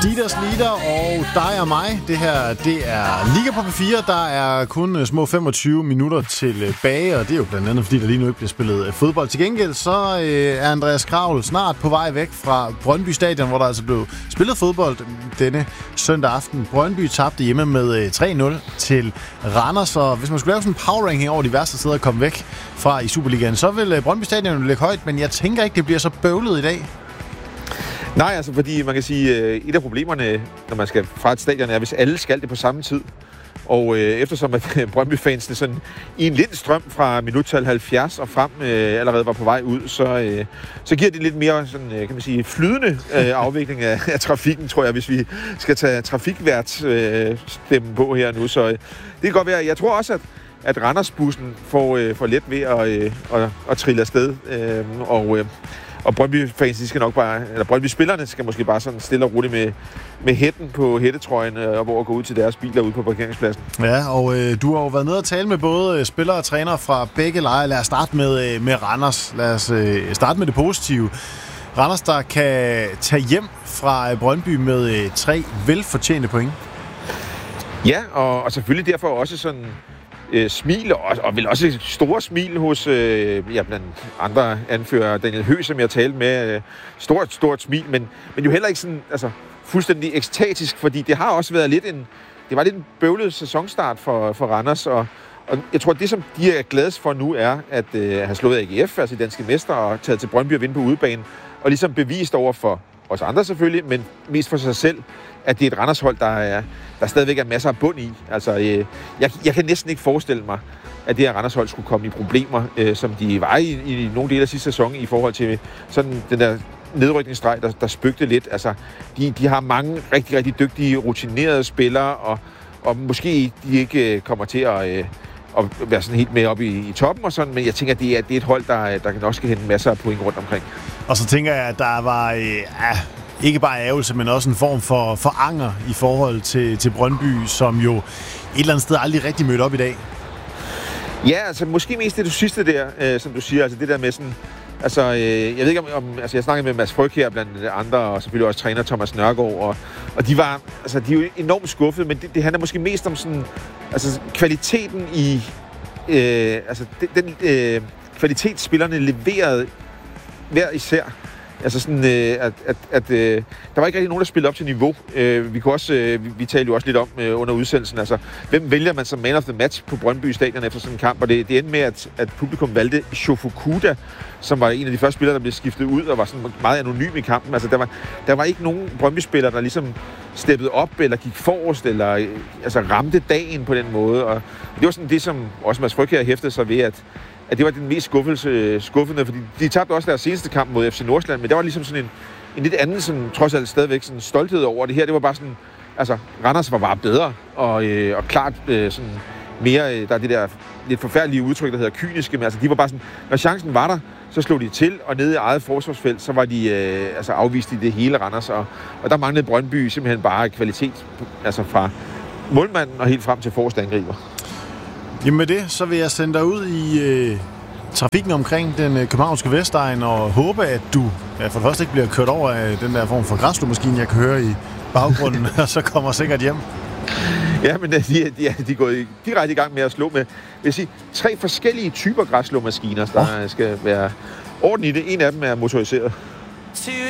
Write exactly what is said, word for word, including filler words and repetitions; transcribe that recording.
Dieters Lieder og dig og mig. Det her, det er Liga på P fire. Der er kun små femogtyve minutter tilbage, og det er jo blandt andet, fordi der lige nu ikke bliver spillet fodbold. Til gengæld så øh, er Andreas Kravl snart på vej væk fra Brøndby Stadion, hvor der altså blev spillet fodbold denne søndag aften. Brøndby tabte hjemme med tre nul til Randers, og hvis man skulle lave sådan en power ranking over de værste steder at komme væk fra i Superligaen, så vil Brøndby Stadion ligge højt, men jeg tænker ikke, det bliver så bøvlet i dag. Nej, altså fordi man kan sige, at et af problemerne, når man skal fra et stadion, er, hvis alle skal det på samme tid. Og øh, eftersom at Brøndby-fansene sådan i en lidt strøm fra minuttal halvfjerds og frem øh, allerede var på vej ud, så, øh, så giver det lidt mere sådan, øh, kan man sige, flydende øh, afvikling af, af trafikken, tror jeg, hvis vi skal tage trafikvært øh, stemme på her nu. Så øh, det kan godt være. Jeg tror også, at at Randersbussen får, øh, får let ved at, øh, at, at trille afsted. Øh, og øh, Og Brøndby-fans, de skal nok bare, eller Brøndby-spillerne skal måske bare sådan stille og roligt med, med hætten på hættetrøjen øh, og hvor at gå ud til deres biler ude på parkeringspladsen. Ja, og øh, du har jo været nede og tale med både øh, spillere og trænere fra begge lejre. Lad os starte med, øh, med Randers. Lad os øh, starte med det positive. Randers, der kan tage hjem fra Brøndby med øh, tre velfortjente point. Ja, og, og selvfølgelig derfor også sådan øh, smil, og, og vel også store smil hos øh, ja, blandt andre anfører Daniel Høgh, som jeg talte med. Øh, stort, stort smil, men, men jo heller ikke sådan, altså, fuldstændig ekstatisk, fordi det har også været lidt en, det var lidt en bøvlet sæsonstart for, for Randers, og, og jeg tror, det som de er gladest for nu er, at øh, have slået A G F, altså danske mester, og taget til Brøndby og vinde på udebane, og ligesom bevist over for os andre selvfølgelig, men mest for sig selv, at det er et Randers-hold, der, er, der stadigvæk er masser af bund i. Altså, øh, jeg, jeg kan næsten ikke forestille mig, at det her Randers-hold skulle komme i problemer, øh, som de var i, i nogle dele af sidste sæson, i forhold til sådan den der nedrykningsstreg, der, der spøgte lidt. Altså, de, de har mange rigtig, rigtig dygtige, rutinerede spillere, og, og måske de ikke kommer til at, øh, at være sådan helt med op i, i toppen og sådan, men jeg tænker, at det er, det er et hold, der, der nok skal hente masser af point rundt omkring. Og så tænker jeg, at der var øh, ikke bare ærgelse, men også en form for, for anger i forhold til, til Brøndby, som jo et eller andet sted aldrig rigtig mødte op i dag. Ja, altså måske mest det du sidste der, øh, som du siger, altså det der med sådan, altså øh, jeg ved ikke om, om altså jeg snakkede med Mads Fryg her blandt andre, og selvfølgelig også træner Thomas Nørgaard, og, og de var, altså de er jo enormt skuffede, men det, det handler måske mest om sådan, altså kvaliteten i, øh, altså den øh, kvalitet spillerne leverede hver især. Altså sådan, øh, at, at, at øh, der var ikke rigtig nogen, der spillede op til niveau. Øh, vi kunne også, øh, vi, vi talte jo også lidt om øh, under udsendelsen, altså, hvem vælger man som man of the match på Brøndby Stadion efter sådan en kamp? Og det, det endte med, at, at publikum valgte Shofukuda, som var en af de første spillere, der blev skiftet ud og var sådan meget anonym i kampen. Altså, der var, der var ikke nogen Brøndby-spillere, der ligesom steppede op eller gik forrest eller øh, altså, ramte dagen på den måde. Og det var sådan det, som også Mads Fryg her hæftede sig ved, at at det var den mest skuffelse, skuffende, fordi de tabte også deres seneste kamp mod F C Nordsjælland, men der var ligesom sådan en, en lidt anden, sådan, trods alt stadigvæk sådan stolthed over det her. Det var bare sådan, altså, Randers var bare bedre, og, øh, og klart øh, sådan mere, øh, der er det der lidt forfærdelige udtryk, der hedder kyniske, men altså, de var bare sådan, når chancen var der, så slog de til, og nede i eget forsvarsfelt, så var de øh, altså afvist i det hele Randers, og, og der manglede Brøndby simpelthen bare kvalitet, altså fra målmanden og helt frem til forreste angriber. Jamen med det, så vil jeg sende dig ud i øh, trafikken omkring den øh, københavnske Vestegn og håbe, at du ja, for det første ikke bliver kørt over af den der form for græsslåmaskine, jeg kan høre i baggrunden, og så kommer sikkert hjem. Ja, men de, de, de er gået direkte i gang med at slå med, vil jeg sige, tre forskellige typer græsslåmaskiner, der oh. skal være orden i det. En af dem er motoriseret.